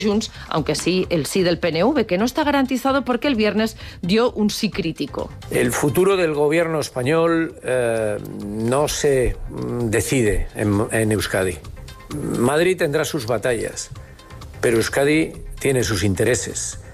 Junts, aunque sí el sí del PNV, que no está garantizado porque el viernes dio un sí crítico. El futuro del gobierno español no se decide en Euskadi. Madrid tendrá sus batallas, pero Euskadi tiene sus intereses.